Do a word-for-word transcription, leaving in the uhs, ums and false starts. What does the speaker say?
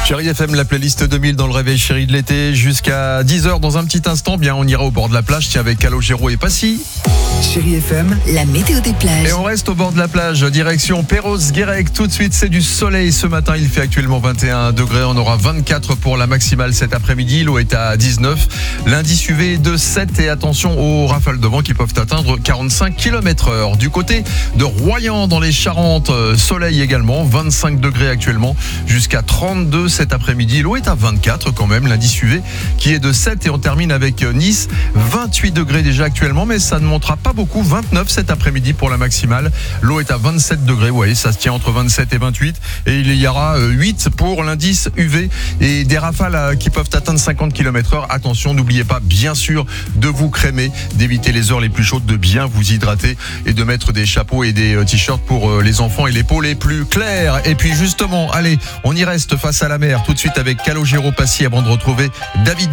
Chérie F M, la playlist deux mille dans le réveil chéri de l'été jusqu'à dix heures. Dans un petit instant, bien, on ira au bord de la plage, tiens, avec Calogero et Passy. Chéri F M, la météo des plages. Et on reste au bord de la plage, direction Perros-Guirec. Tout de suite, c'est du soleil. Ce matin, il fait actuellement vingt et un degrés. On aura vingt-quatre pour la maximale cet après-midi. L'eau est à dix-neuf. L'indice U V est de sept. Et attention aux rafales de vent qui peuvent atteindre quarante-cinq kilomètres heure. Du côté de Royan, dans les Charentes, soleil également. vingt-cinq degrés actuellement, jusqu'à trente-deux cet après-midi. L'eau est à vingt-quatre quand même. L'indice U V qui est de sept. Et on termine avec Nice. vingt-huit degrés déjà actuellement, mais ça ne montera pas beaucoup. vingt-neuf cet après-midi pour la maximale. L'eau est à vingt-sept degrés. Vous voyez, ça se tient entre vingt-sept et vingt-huit. Et il y aura huit pour l'indice U V et des rafales qui peuvent atteindre cinquante kilomètres heure. Attention, n'oubliez pas, bien sûr, de vous crémer, d'éviter les heures les plus chaudes, de bien vous hydrater et de mettre des chapeaux et des t-shirts pour les enfants et les peaux les plus claires. Et puis justement, allez, on y reste face à la mer tout de suite avec Calogero Passy avant de retrouver David.